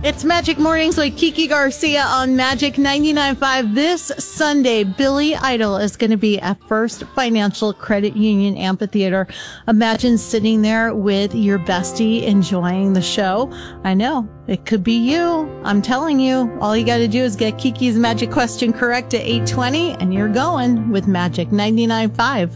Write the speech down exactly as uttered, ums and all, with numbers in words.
It's Magic Mornings with Kiki Garcia on Magic ninety-nine point five. This Sunday, Billy Idol is going to be at First Financial Credit Union Amphitheater. Imagine sitting there with your bestie enjoying the show. I know, it could be you. I'm telling you, all you got to do is get Kiki's magic question correct at eight twenty, and you're going with Magic ninety-nine point five.